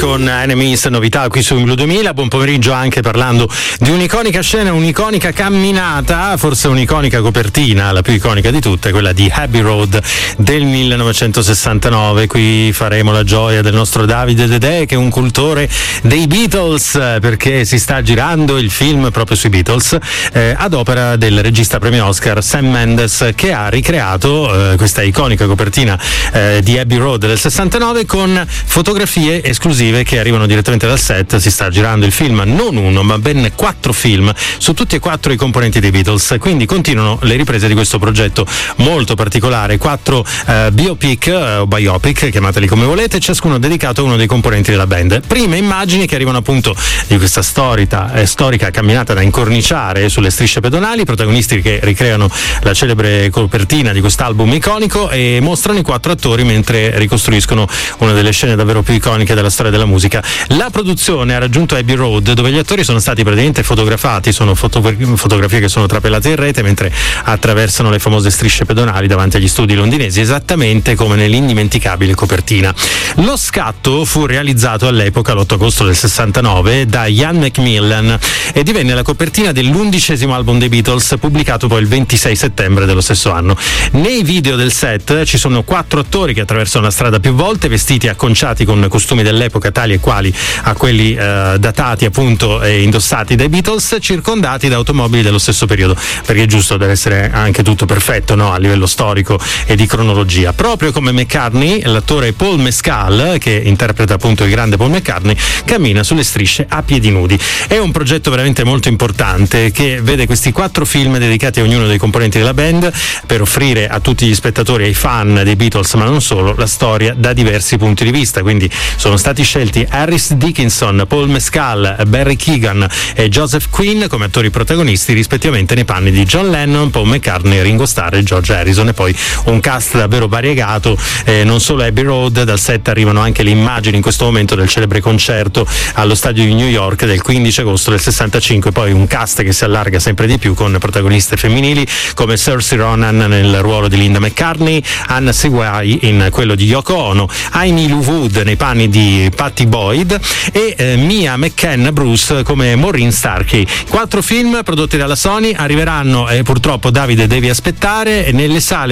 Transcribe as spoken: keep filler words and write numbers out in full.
con Enemies, novità qui su Blu duemila. Buon pomeriggio, anche parlando di un'iconica scena, un'iconica camminata, forse un'iconica copertina, la più iconica di tutte, quella di Abbey Road del millenovecentosessantanove. Qui faremo la gioia del nostro Davide Dedè, che è un cultore dei Beatles, perché si sta girando il film proprio sui Beatles, eh, ad opera del regista premio Oscar Sam Mendes, che ha ricreato eh, questa iconica copertina eh, di Abbey Road del sessantanove con fotografie esclusive che arrivano direttamente dal set. Si sta girando il film, non uno ma ben quattro film su tutti e quattro i componenti dei Beatles, quindi continuano le riprese di questo progetto molto particolare. Quattro eh, biopic eh, o biopic, chiamateli come volete, ciascuno dedicato a uno dei componenti della band. Prime immagini che arrivano appunto di questa storica, eh, storica camminata da incorniciare sulle strisce pedonali, protagonisti che ricreano la celebre copertina di quest'album iconico e mostrano i quattro attori mentre ricostruiscono una delle scene davvero più iconiche della storia della musica. La produzione ha raggiunto Abbey Road, dove gli attori sono stati praticamente fotografati, sono foto- fotografie che sono trapelate in rete mentre attraversano le famose strisce pedonali davanti agli studi londinesi, esattamente come nell'indimenticabile copertina. Lo scatto fu realizzato all'epoca, l'otto agosto del sessantanove, da Ian McMillan e divenne la copertina dell'undicesimo album dei Beatles, pubblicato poi il ventisei settembre dello stesso anno. Nei video del set ci sono quattro attori che attraversano la strada più volte, vestiti acconciati con costumi dell'epoca tali e quali a quelli eh, datati appunto e indossati dai Beatles, circondati da automobili dello stesso periodo, perché è giusto, deve essere anche tutto perfetto, no? A livello storico e di cronologia. Proprio come McCartney, l'attore Paul Mescal, che interpreta appunto il grande Paul McCartney, cammina sulle strisce a piedi nudi. È un progetto veramente molto importante che vede questi quattro film dedicati a ognuno dei componenti della band, per offrire a tutti gli spettatori e ai fan dei Beatles, ma non solo, la storia da diversi punti di vista. Quindi sono stati scelti Harris Dickinson, Paul Mescal, Barry Keoghan e Joseph Quinn come attori protagonisti, rispettivamente nei panni di John Lennon, Paul McCartney, Ringo Starr e George Harrison, e poi un cast davvero variegato. Eh, non solo Abbey Road, dal set arrivano anche le immagini in questo momento del celebre concerto allo stadio di New York del quindici agosto del sessantacinque, poi un cast che si allarga sempre di più con protagoniste femminili come Saoirse Ronan nel ruolo di Linda McCartney, Anna Sewai in quello di Yoko Ono, Amy Lou Wood nei panni di Pattie Boyd e eh, Mia McKenna Bruce come Maureen Starkey. Quattro film prodotti dalla Sony arriveranno, e eh, purtroppo Davide devi aspettare, nelle sale